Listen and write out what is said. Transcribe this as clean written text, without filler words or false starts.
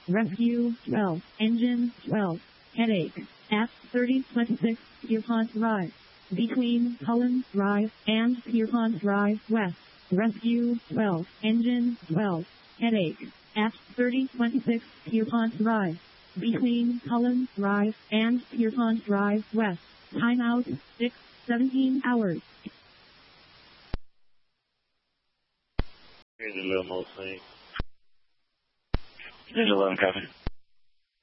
Rescue 12, Engine 12, Headache, at 3026 Pierpont Drive, between Cullen Drive and Pierpont Drive West. Rescue 12, Engine 12, Headache, at 3026 Pierpont Drive, between Cullen Drive and Pierpont Drive West. Timeout 6:17 hours. Here's a little more thing. There's 11 copy.